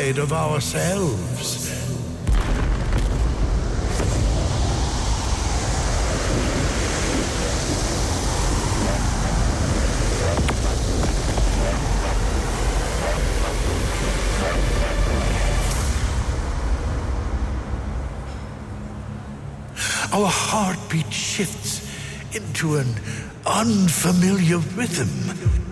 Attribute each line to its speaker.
Speaker 1: side of ourselves. Our heartbeat shifts into an unfamiliar rhythm.